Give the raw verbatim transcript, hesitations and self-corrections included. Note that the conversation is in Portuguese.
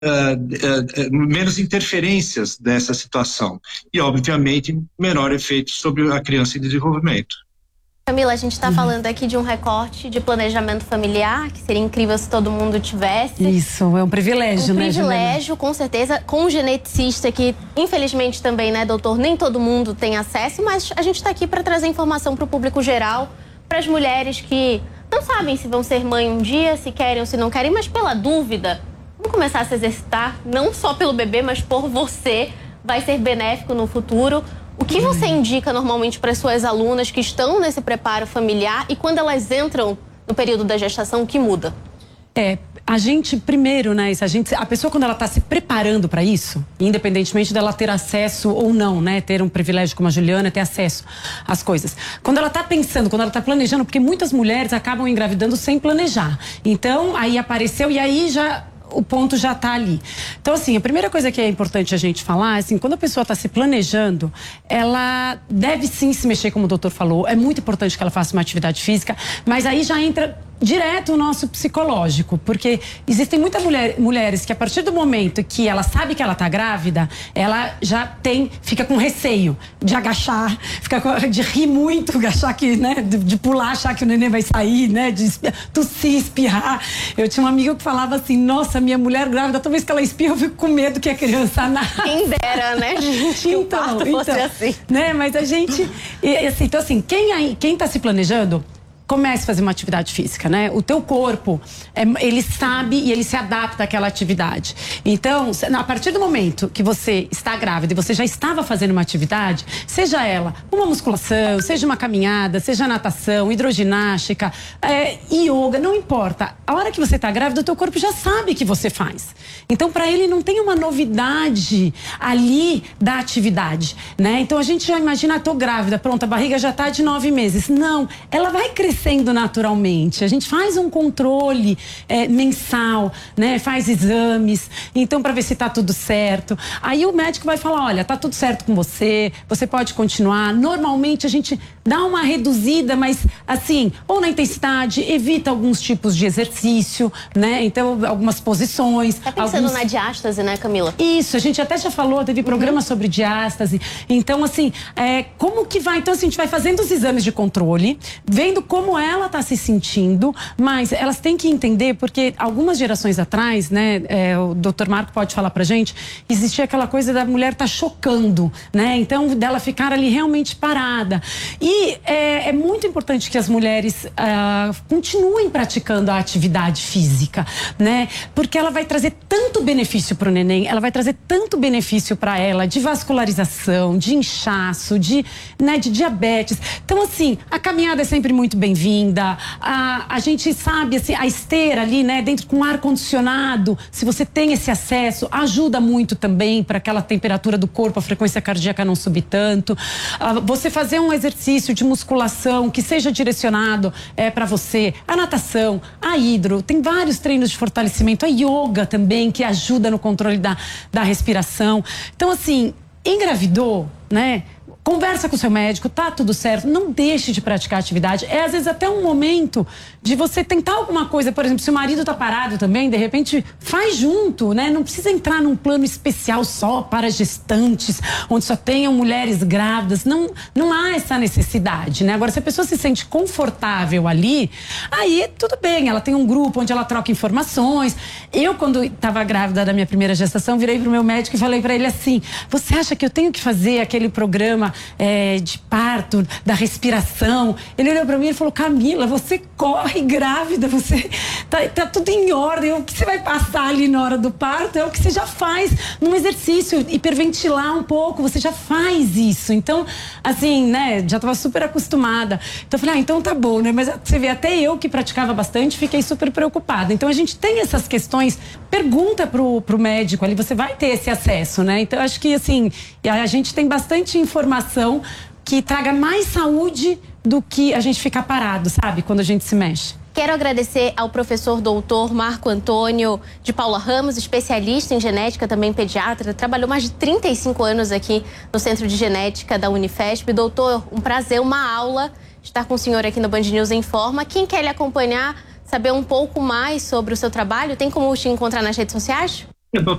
uh, uh, menos interferências dessa situação e, obviamente, menor efeito sobre a criança em desenvolvimento. Camila, a gente está uhum. falando aqui de um recorte de planejamento familiar, que seria incrível se todo mundo tivesse. Isso, é um privilégio, um né, privilégio, Juliana? com certeza, com um geneticista que, infelizmente também, né, doutor, nem todo mundo tem acesso, mas a gente está aqui para trazer informação para o público geral, para as mulheres que não sabem se vão ser mãe um dia, se querem ou se não querem, mas pela dúvida, vamos começar a se exercitar, não só pelo bebê, mas por você, vai ser benéfico no futuro. O que você indica normalmente para as suas alunas que estão nesse preparo familiar e quando elas entram no período da gestação, o que muda? É, a gente, primeiro, né, a, gente, a pessoa quando ela está se preparando para isso, independentemente dela ter acesso ou não, né, ter um privilégio como a Juliana, ter acesso às coisas. Quando ela está pensando, quando ela está planejando, porque muitas mulheres acabam engravidando sem planejar. Então, aí apareceu e aí já... o ponto já está ali. Então, assim, a primeira coisa que é importante a gente falar, assim, quando a pessoa está se planejando, ela deve sim se mexer, como o doutor falou. É muito importante que ela faça uma atividade física, mas aí já entra direto o nosso psicológico, porque existem muitas mulher, mulheres que a partir do momento que ela sabe que ela está grávida, ela já tem, fica com receio de agachar, fica com, de rir muito, achar que, né, de, de pular, achar que o neném vai sair, né, de espirrar, tossir, espirrar. Eu tinha um amigo que falava assim, nossa, minha mulher grávida, toda vez que ela espirra, eu fico com medo que a criança nasça. Quem dera, né, gente, que então, o parto fosse então, assim. Né, mas a gente, assim, então assim, quem aí, quem tá se planejando, comece a fazer uma atividade física, né? O teu corpo, é, ele sabe e ele se adapta àquela atividade. Então, a partir do momento que você está grávida e você já estava fazendo uma atividade, seja ela uma musculação, seja uma caminhada, seja natação, hidroginástica, é, yoga, não importa. A hora que você está grávida, o teu corpo já sabe que você faz. Então, para ele não tem uma novidade ali da atividade, né? Então, a gente já imagina, ah, tô grávida, pronto, a barriga já tá de nove meses. Não, ela vai crescer sendo naturalmente. A gente faz um controle é, mensal, né? Faz exames, então para ver se tá tudo certo. Aí o médico vai falar, olha, tá tudo certo com você, você pode continuar. Normalmente a gente dá uma reduzida, mas assim, ou na intensidade, evita alguns tipos de exercício, né? Então, algumas posições. Tá pensando alguns... na diástase, né, Camila? Isso, a gente até já falou, teve programa uhum. sobre diástase. Então, assim, é, como que vai? Então, assim, a gente vai fazendo os exames de controle, vendo como ela está se sentindo, mas elas têm que entender, porque algumas gerações atrás, né, é, o doutor Marco pode falar pra gente, existia aquela coisa da mulher tá chocando, né, então dela ficar ali realmente parada. E é, é muito importante que as mulheres ah, continuem praticando a atividade física, né, porque ela vai trazer tanto benefício pro neném, ela vai trazer tanto benefício para ela, de vascularização, de inchaço, de, né, de diabetes. Então, assim, a caminhada é sempre muito bem-vinda. Vinda, a, a gente sabe, assim, a esteira ali, né, dentro com ar-condicionado, se você tem esse acesso, ajuda muito também para aquela temperatura do corpo, a frequência cardíaca não subir tanto. Ah, você fazer um exercício de musculação que seja direcionado é, para você, a natação, a hidro, tem vários treinos de fortalecimento, a yoga também, que ajuda no controle da, da respiração. Então, assim, engravidou, né? Conversa com o seu médico, tá tudo certo, não deixe de praticar atividade. É às vezes até um momento de você tentar alguma coisa, por exemplo, se o marido tá parado também, de repente faz junto, né? Não precisa entrar num plano especial só para gestantes, onde só tenham mulheres grávidas, não, não há essa necessidade, né? Agora, se a pessoa se sente confortável ali, aí tudo bem, ela tem um grupo onde ela troca informações. Eu, quando estava grávida da minha primeira gestação, virei pro meu médico e falei para ele assim, você acha que eu tenho que fazer aquele programa É, de parto, da respiração? Ele olhou pra mim e falou, Camila, você corre grávida, você tá, tá tudo em ordem, o que você vai passar ali na hora do parto é o que você já faz num exercício, hiperventilar um pouco, você já faz isso. Então, assim, né, já tava super acostumada. Então eu falei, ah, então tá bom, né, mas você vê, até eu que praticava bastante, fiquei super preocupada. Então a gente tem essas questões, pergunta pro, pro médico ali, você vai ter esse acesso, né? Então eu acho que, assim, a gente tem bastante informação que traga mais saúde do que a gente ficar parado, sabe? Quando a gente se mexe. Quero agradecer ao professor doutor Marco Antônio de Paula Ramos, especialista em genética, também pediatra. Trabalhou mais de trinta e cinco anos aqui no Centro de Genética da Unifesp. Doutor, um prazer, uma aula estar com o senhor aqui no Band News Informa. Quem quer lhe acompanhar, saber um pouco mais sobre o seu trabalho, tem como te encontrar nas redes sociais? É,